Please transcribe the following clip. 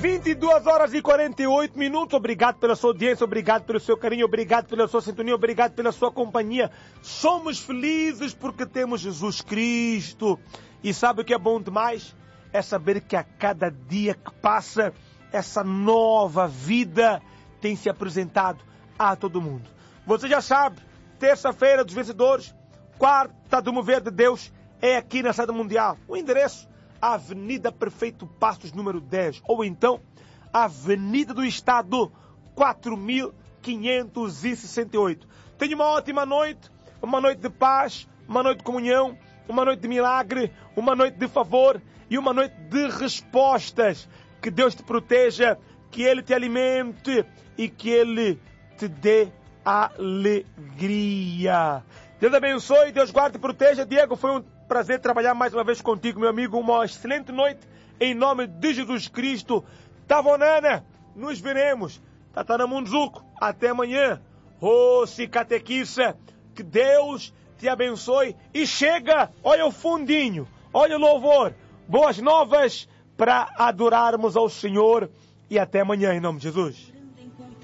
22 horas e 48 minutos. Obrigado pela sua audiência, obrigado pelo seu carinho, obrigado pela sua sintonia, obrigado pela sua companhia. Somos felizes porque temos Jesus Cristo. E sabe o que é bom demais? É saber que a cada dia que passa, essa nova vida tem se apresentado a todo mundo. Você já sabe, terça-feira dos vencedores, quarta do mover de Deus, é aqui na Sede Mundial. O endereço: Avenida Prefeito Passos, número 10. Ou então, Avenida do Estado, 4568. Tenha uma ótima noite, uma noite de paz, uma noite de comunhão, uma noite de milagre, uma noite de favor e uma noite de respostas. Que Deus te proteja, que Ele te alimente e que Ele te dê alegria. Deus abençoe, Deus guarde e proteja. Diego, foi um prazer trabalhar mais uma vez contigo, meu amigo. Uma excelente noite em nome de Jesus Cristo. Tavonana, nos veremos. Tatana Munzuco, até amanhã. Rossi Catequissa, que Deus te abençoe. E chega, olha o fundinho, olha o louvor. Boas novas para adorarmos ao Senhor. E até amanhã em nome de Jesus.